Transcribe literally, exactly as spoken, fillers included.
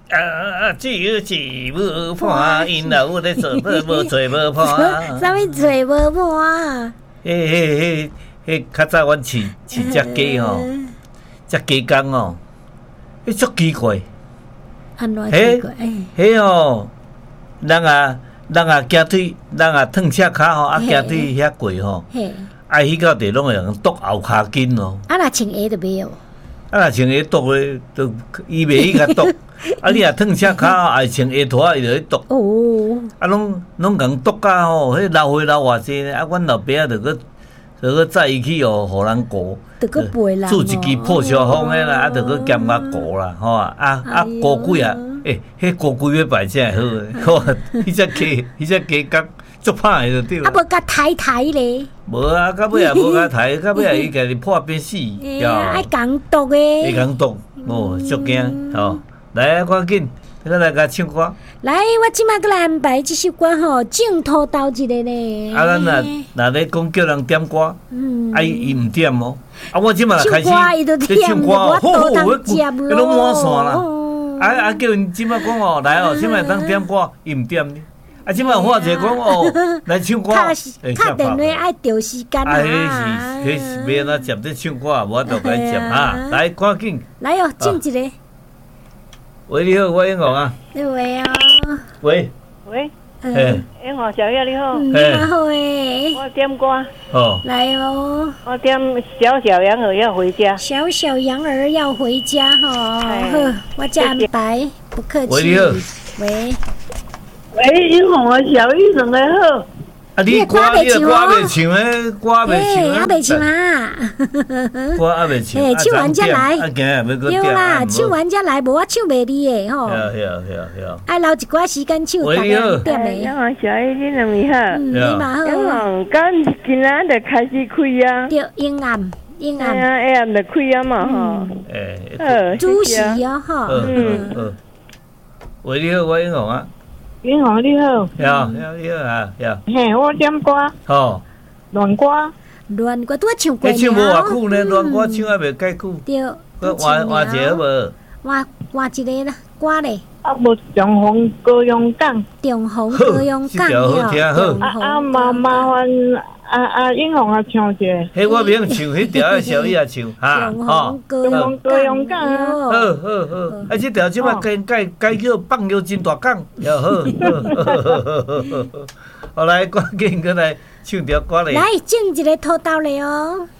啊啊！只有一无伴，因老有咧做无无做无伴。 啥物做无伴？ 嘿嘿嘿嘿，较早阮饲饲只鸡吼，只鸡公哦，迄足奇怪。 安怎奇怪？ 迄哦，人啊人啊行腿，人啊脱赤骹吼，啊行腿遐过吼，啊迄到地拢会人剁后骹筋哦。 啊，若穿鞋就袂哦。 啊，若穿鞋剁咧，都伊袂去甲剁。啊，你若脱赤骹，啊穿鞋拖，伊就去剁。 哦。啊， 拢拢共剁甲吼，迄流血流偌济呢？啊，阮老爸啊，就去就去载伊去哦，互人顾。 就去陪人。 住一支破烧风诶啦，啊，就去兼甲顾啦，吼啊，啊啊，顾鬼啊，诶，迄顾鬼要摆正好诶，吼，迄只鸡，迄只鸡角足歹诶就对啦。 啊，无甲抬抬咧。 无啊，到尾也无甲抬，到尾也伊家己破病死。 哎呀，爱共毒诶。 会共毒，哦，足惊吼。来啊，赶紧，咱来甲唱歌。 来，我即马搁来安排即首歌吼，正土豆一个呢。 啊，咱若若咧讲叫人点歌，嗯，啊伊伊毋点哦。啊，我即马开始咧唱歌，我倒当接咯。 拢满线啦。啊啊，叫因即马讲哦，来哦，即马当点歌，伊毋点呢。啊，即马话者讲哦，来唱歌。 敲电话爱调时间啊。 啊，迄是迄是要安怎接咧唱歌，无就该接哈。来，赶紧。 来哦，进一个。 喂，你好，我英雄啊。 你好啊。 喂。 喂。诶，英雄小叶你好。 你好诶。 我点歌。 哦。 来哦。 我点小小羊儿要回家。 小小羊儿要回家哈。好，我这安排，不客气。 喂，你好。 喂。 喂，英雄啊，小医生你好。 啊，你歌你歌袂唱诶，歌袂唱啊，袂唱啊。 歌还袂唱。 诶，唱完才来。 啊，今日要搁对啦，唱完才来，无我唱袂离诶吼。 对对对对。 爱留一寡时间唱，大家点诶。 英雄小医你两位好。 嗯，你嘛好。 英雄，今今仔就开始开啊。 对，阴暗，阴暗。 哎呀，哎呀，就开啊嘛吼。 诶。 好， 主席哦吼。 嗯嗯。喂，你好，我英雄啊。 英雄你好， 你好，你好，你好啊，呀。 嘿，我点歌。 哦。 乱歌。 乱歌拄啊唱过了。 唱无偌久呢，乱歌唱还袂介久。 对。 我换换一个好无？ 换换一个啦，歌咧。 啊，无重逢高阳港。 重逢高阳港哟。 啊啊，麻麻烦啊啊，英雄啊唱一个。 迄我免唱，迄条小伊也唱，哈， 吼。重逢高阳港。 好好好，啊，即条即摆改改改叫放叫真大港，哟好。好来，赶紧过来唱条歌咧。 来，种一个土豆咧哦。